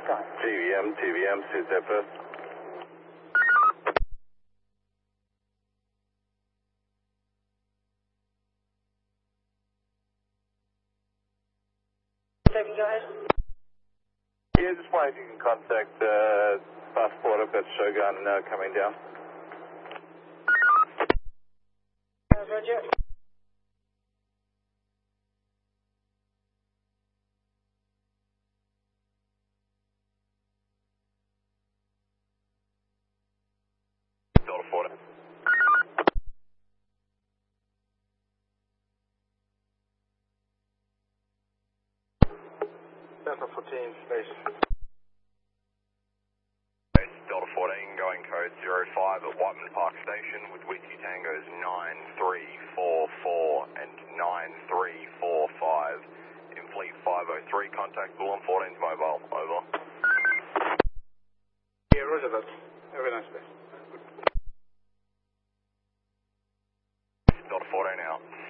time. TVM, suit that first. David, go ahead. Yeah, just wondering if you can contact passport. I've got Shogun coming down. Roger. Delta 40. Delta 14, space. Delta 14, going code 05 at Whiteman Park Station with Whiskey Tangos 9344 and 9345. In Fleet 503, contact Bullen 14's mobile. Over. Yeah, roger that. Have a nice day. Delta 14 out.